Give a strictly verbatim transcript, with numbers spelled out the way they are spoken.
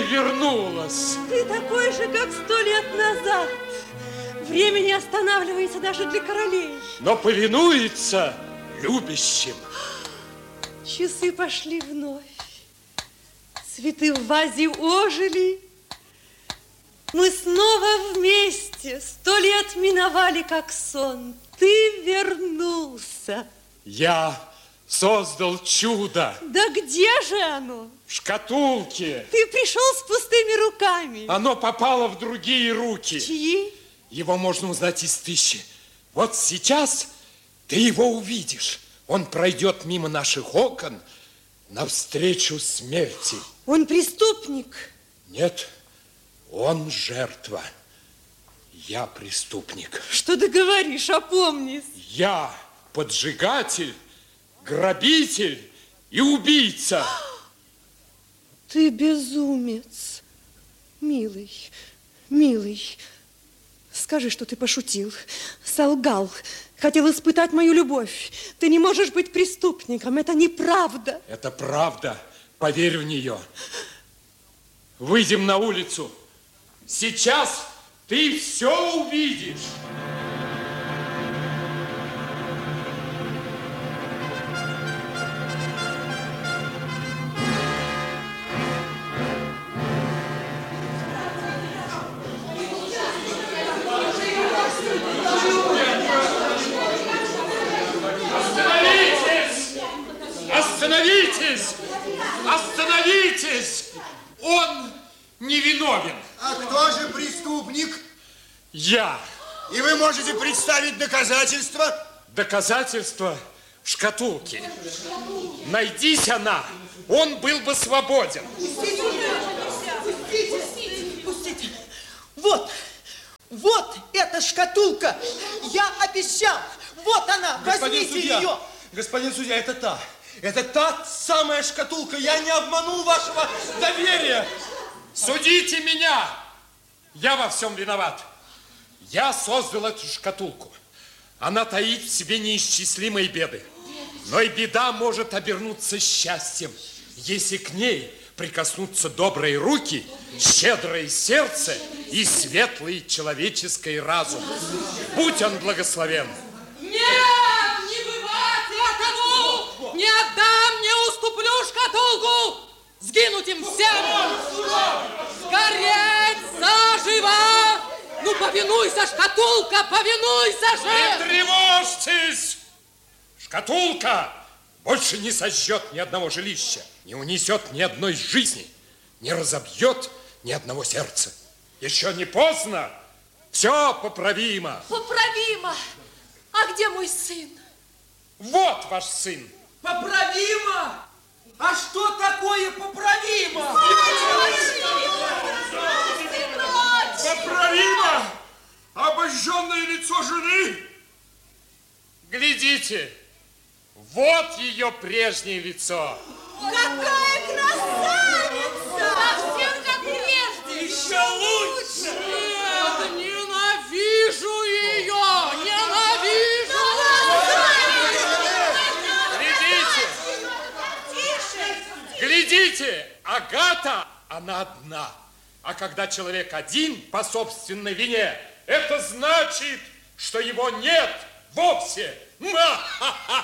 вернулась. Ты такой же, как сто лет назад. Время не останавливается даже для королей. Но повинуется любящим. Часы пошли вновь. Цветы в вазе ожили. Мы снова вместе. Сто лет миновали, как сон. Ты вернулся. Я создал чудо. Да где же оно? В шкатулке. Ты пришел с пустыми руками. Оно попало в другие руки. Чьи? Его можно узнать из тысячи. Вот сейчас ты его увидишь. Он пройдет мимо наших окон навстречу смерти. Он преступник? Нет, он жертва. Я преступник. Что ты говоришь? Опомнись. Я поджигатель, грабитель и убийца. Ты безумец. Милый, милый, скажи, что ты пошутил, солгал, хотел испытать мою любовь. Ты не можешь быть преступником, это неправда. Это правда, поверь в нее. Выйдем на улицу. Сейчас ты все увидишь. Остановитесь! Остановитесь! Остановитесь! Он невиновен. А кто же преступник? Я. И вы можете представить доказательства? Доказательства в шкатулке. Найдись она, он был бы свободен. Пустите, пустите. Вот, вот эта шкатулка. Я обещал. Вот она, Господин возьмите судья, ее. Господин судья, это та. Это та самая шкатулка. Я не обманул вашего доверия. Судите меня. Я во всем виноват. Я создал эту шкатулку. Она таит в себе неисчислимые беды. Но и беда может обернуться счастьем, если к ней прикоснутся добрые руки, щедрое сердце и светлый человеческий разум. Будь он благословен. Нет, не бывать этому! Не отдам, не уступлю шкатулку! Сгинуть им всем! Сгореть заживо! Ну, повинуйся, шкатулка, повинуйся же! Не тревожьтесь! Шкатулка больше не сожжет ни одного жилища, не унесет ни одной жизни, не разобьет ни одного сердца. Еще не поздно, все поправимо. Поправимо! А где мой сын? Вот ваш сын. Поправимо? А что такое поправимо? Поправимо? Обожженное лицо жены? Глядите, вот ее прежнее лицо. Какая красавица! Совсем как прежде! Еще лучше! Нет, ненавижу ее! Ненавижу! Глядите! Глядите! Агата, она одна. А когда человек один по собственной вине, это значит, что его нет вовсе. Ма-ха-ха!